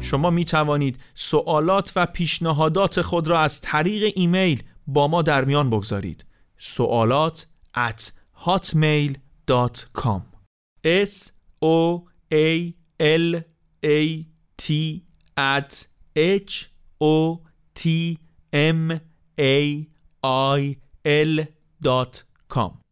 شما می توانید سوالات و پیشنهادات خود را از طریق ایمیل با ما در میان بگذارید. soalat@hotmail.com soalat@hotmail.com